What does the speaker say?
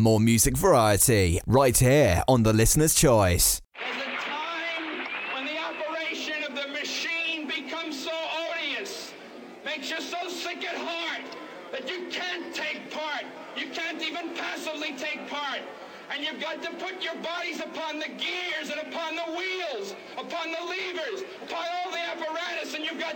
more music variety, right here on The Listener's Choice. There's a time when the operation of the machine becomes so odious, makes you so sick at heart, that you can't take part. You can't even passively take part. And you've got to put your bodies upon the gears and upon the wheels, upon the levers, upon all the apparatus, and you've got